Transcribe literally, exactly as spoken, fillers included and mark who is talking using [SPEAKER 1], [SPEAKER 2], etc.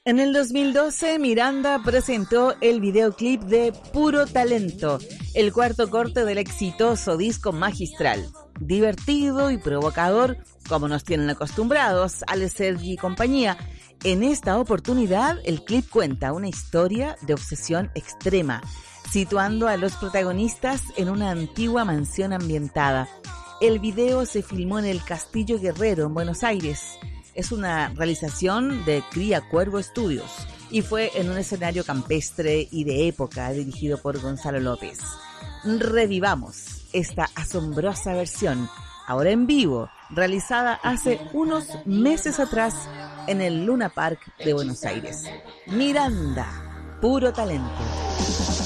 [SPEAKER 1] En el dos mil doce, Miranda presentó el videoclip de Puro Talento, el cuarto corte del exitoso disco magistral. Divertido y provocador, como nos tienen acostumbrados Ale Sergi y compañía. En esta oportunidad, el clip cuenta una historia de obsesión extrema, situando a los protagonistas en una antigua mansión ambientada. El video se filmó en el Castillo Guerrero, en Buenos Aires. Es una realización de Cría Cuervo Studios y fue en un escenario campestre y de época dirigido por Gonzalo López. Revivamos esta asombrosa versión, ahora en vivo, realizada hace unos meses atrás en el Luna Park de Buenos Aires. Miranda, Puro Talento.